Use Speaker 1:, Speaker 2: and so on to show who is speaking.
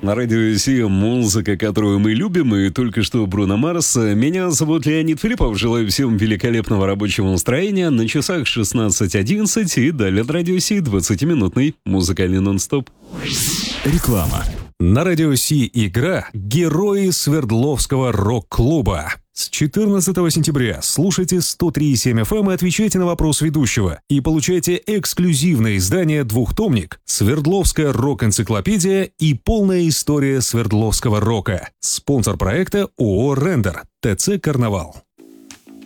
Speaker 1: На радио Си музыка, которую мы любим, и только что Бруно Марс. Меня зовут Леонид Филиппов. Желаю всем великолепного рабочего настроения. На часах 16:11 и далее от радио Си 20-минутный музыкальный нон-стоп.
Speaker 2: Реклама. На радио Си игра «Герои Свердловского рок-клуба». С 14 сентября слушайте 103,7 FM и отвечайте на вопрос ведущего. И получайте эксклюзивное издание двухтомник «Свердловская рок-энциклопедия» и полная история Свердловского рока. Спонсор проекта ООО «Рендер», ТЦ «Карнавал».